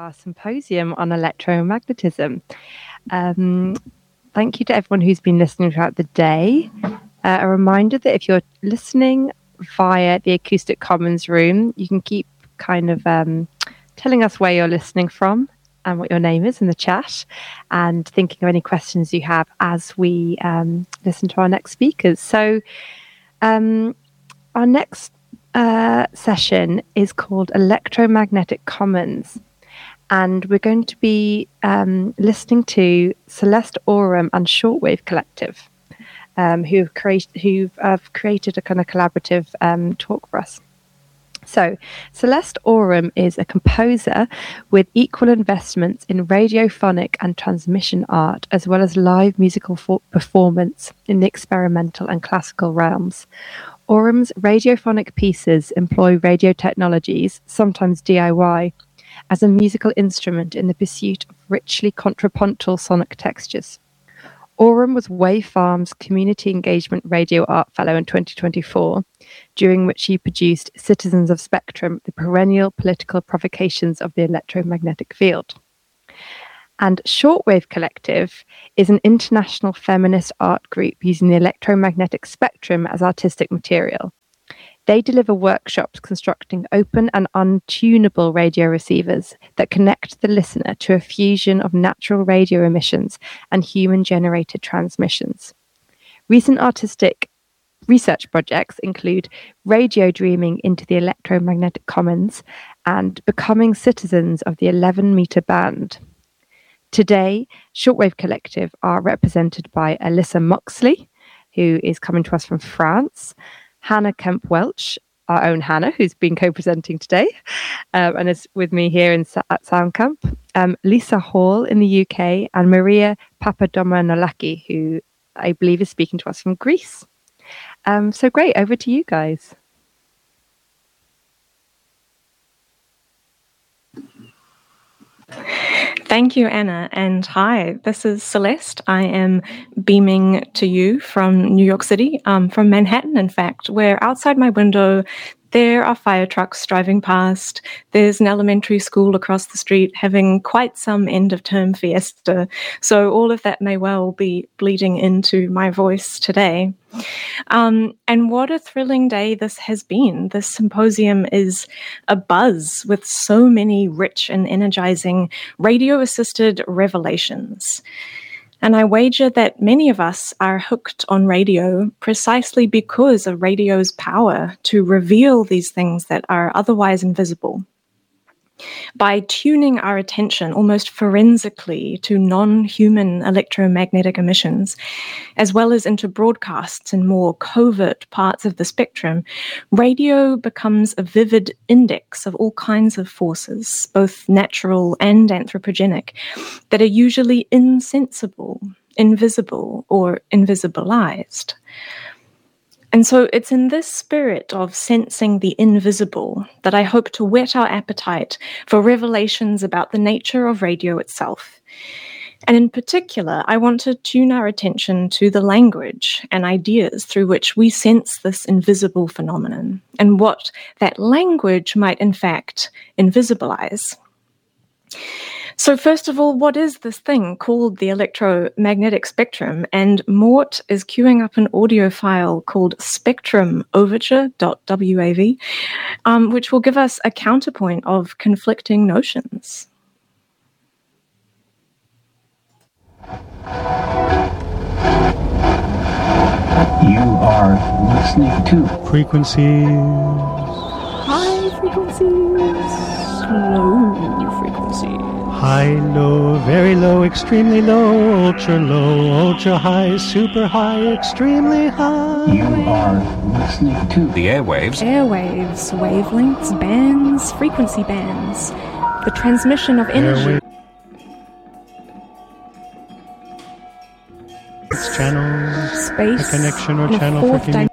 our symposium on electromagnetism. Thank you to everyone who's been listening throughout the day. A reminder that if you're listening via the Acoustic Commons room, you can keep kind of telling us where you're listening from and what your name is in the chat, and thinking of any questions you have as we listen to our next speakers. So our next session is called Electromagnetic Commons, and we're going to be listening to Celeste Aurum and Shortwave Collective, who've created a kind of collaborative talk for us. So, Celeste Aurum is a composer with equal investments in radiophonic and transmission art, as well as live musical performance in the experimental and classical realms. Aurum's radiophonic pieces employ radio technologies, sometimes DIY, as a musical instrument in the pursuit of richly contrapuntal sonic textures. Aurum was Wave Farm's Community Engagement Radio Art Fellow in 2024, during which he produced Citizens of Spectrum, the perennial political provocations of the electromagnetic field. And Shortwave Collective is an international feminist art group using the electromagnetic spectrum as artistic material. They deliver workshops constructing open and untunable radio receivers that connect the listener to a fusion of natural radio emissions and human-generated transmissions. Recent artistic research projects include radio dreaming into the electromagnetic commons and becoming citizens of the 11-meter band. Today, Shortwave Collective are represented by Alyssa Moxley, who is coming to us from France, Hannah Kemp-Welch, our own Hannah, who's been co-presenting today and is with me here at Soundcamp, Lisa Hall in the UK, and Maria Papadomanolaki, who I believe is speaking to us from Greece. So great, over to you guys. Thank you, Anna, and hi, this is Celeste. I am beaming to you from New York City, from Manhattan, in fact, where outside my window there are fire trucks driving past. There's an elementary school across the street having quite some end-of-term fiesta. So all of that may well be bleeding into my voice today. And what a thrilling day this has been. This symposium is abuzz with so many rich and energizing radio-assisted revelations. And I wager that many of us are hooked on radio precisely because of radio's power to reveal these things that are otherwise invisible. By tuning our attention almost forensically to non-human electromagnetic emissions, as well as into broadcasts in more covert parts of the spectrum, radio becomes a vivid index of all kinds of forces, both natural and anthropogenic, that are usually insensible, invisible, or invisibilized. And so it's in this spirit of sensing the invisible that I hope to whet our appetite for revelations about the nature of radio itself. And in particular, I want to tune our attention to the language and ideas through which we sense this invisible phenomenon, and what that language might in fact invisibilize. So first of all, what is this thing called the electromagnetic spectrum? And Mort is queuing up an audio file called spectrumoverture.wav, which will give us a counterpoint of conflicting notions. You are listening to frequencies. High frequencies. Low frequencies. High, low, very low, extremely low, ultra high, super high, extremely high. You are listening to the airwaves. Airwaves, wavelengths, bands, frequency bands. The transmission of energy. Channels, space, a connection or channel for